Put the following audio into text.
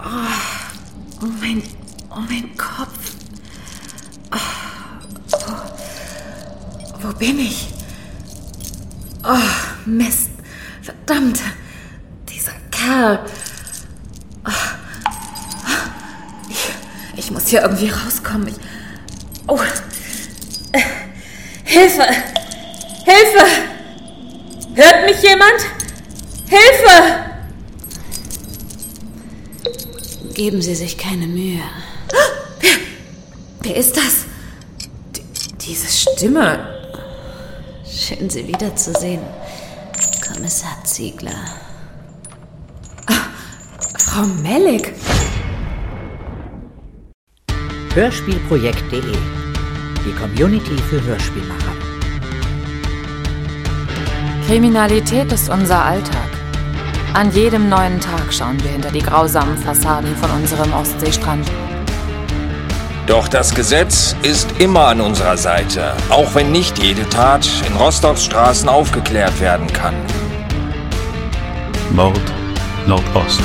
Oh, mein Kopf. Wo bin ich? Oh, Mist. Verdammt. Dieser Kerl. Ich muss hier irgendwie rauskommen. Hilfe! Hilfe! Hört mich jemand? Hilfe! Geben Sie sich keine Mühe. Wer ist das? Diese Stimme. Schön, Sie wiederzusehen, Kommissar Ziegler. Frau Mellig. Hörspielprojekt.de, die Community für Hörspielmacher. Kriminalität ist unser Alltag. An jedem neuen Tag schauen wir hinter die grausamen Fassaden von unserem Ostseestrand. Doch das Gesetz ist immer an unserer Seite, auch wenn nicht jede Tat in Rostocks Straßen aufgeklärt werden kann. Mord Nordost.